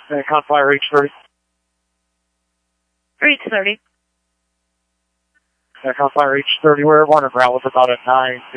Confire reach 30. Reach 30. Confire reach 30. We're one of route was about at 9.